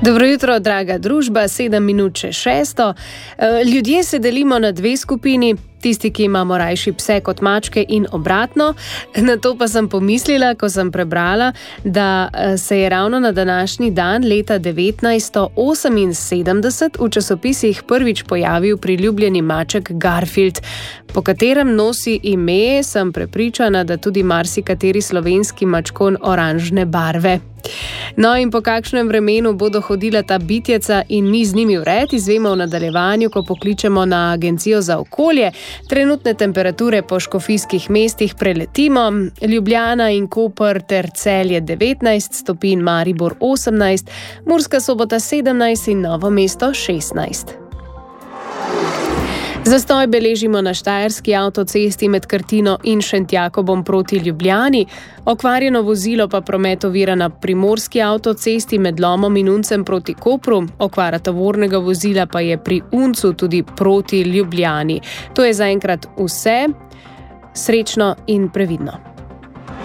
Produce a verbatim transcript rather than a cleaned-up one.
Dobro jutro, draga družba, sedem minut čez šesto. Ljudje se delimo na dve skupini, tisti, ki imamo rajši pse kot mačke in obratno. Na to pa sem pomislila, ko sem prebrala, da se je ravno na današnji dan leta devetnajststo oseminsedemdeset v časopisih prvič pojavil priljubljeni maček Garfield, po katerem nosi ime, sem prepričana, da tudi marsikateri slovenski mačkon oranžne barve. No, in po kakšnem vremenu bodo hodila ta bitjeca in mi z njimi vred, izvemo v nadaljevanju, ko pokličemo na Agencijo za okolje. Trenutne temperature po škofijskih mestih preletimo. Ljubljana in Koper ter Celje devetnajst stopinj, Maribor osemnajst, Murska Sobota sedemnajst in Novo mesto šestnajst. Zastoj beležimo na štajerski avtocesti med Krtino in Šentjakobom proti Ljubljani, okvarjeno vozilo pa promet ovira na primorski avtocesti med Lomom in Uncem proti Kopru, okvara tovornega vozila pa je pri Uncu tudi proti Ljubljani. To je zaenkrat vse. Srečno in previdno.